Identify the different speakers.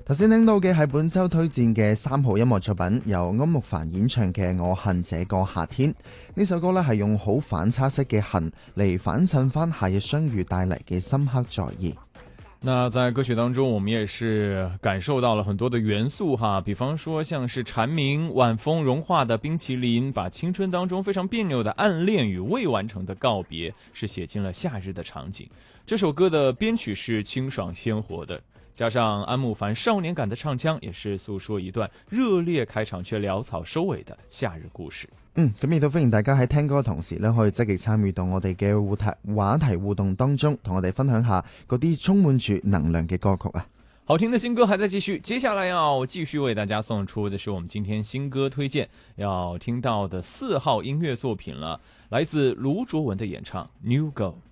Speaker 1: 頭先聽到嘅係本周推薦嘅3號音樂作品，由安慕帆演唱嘅《我恨這個夏天》。呢首歌呢係用好反差式嘅恨嚟反襯翻夏日相遇帶嚟嘅深刻在意。
Speaker 2: 那在歌曲当中，我们也是感受到了很多的元素哈，比方说像是蝉鸣、晚风融化的冰淇淋，把青春当中非常别扭的暗恋与未完成的告别，是写进了夏日的场景。这首歌的编曲是清爽鲜活的，加上安慕帆少年感的唱腔，也是訴說一段熱烈開場卻潦草收尾的夏日故事。
Speaker 1: 咁亦都歡迎大家喺聽歌嘅同時咧，可以積極參與到我哋嘅話題互動當中，同我哋分享下嗰啲充滿住能量嘅歌曲啊！
Speaker 2: 好聽的新歌還在繼續，接下來要繼續為大家送出的是我們今天新歌推薦要聽到的4號音樂作品了，來自盧卓文的演唱《New Girl》。